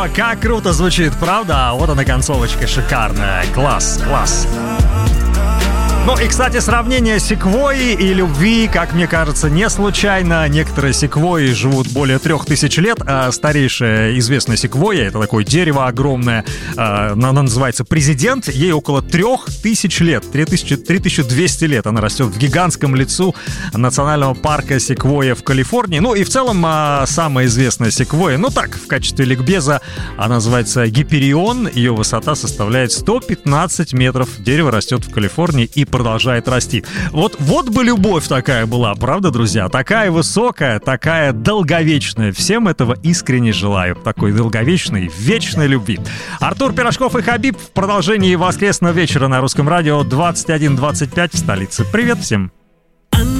О, как круто звучит, правда? Вот она, концовочка шикарная. Класс, класс. Ну и, кстати, сравнение секвойи и любви, как мне кажется, не случайно. Некоторые секвойи живут более 3000 лет, а старейшая известная секвойя, это такое дерево огромное, она называется президент, ей около 3000 лет, 3200 лет. Она растет в гигантском лесу национального парка Секвойя в Калифорнии. Ну и в целом самая известная секвойя, ну так, в качестве ликбеза, она называется Гиперион, ее высота составляет 115 метров. Дерево растет в Калифорнии и продолжает расти. Вот бы любовь такая была, правда, друзья? Такая высокая, такая долговечная. Всем этого искренне желаю. Такой долговечной, вечной любви. Артур Пирожков и Хабиб в продолжении воскресного вечера на Русском радио 21:25 в столице. Привет всем!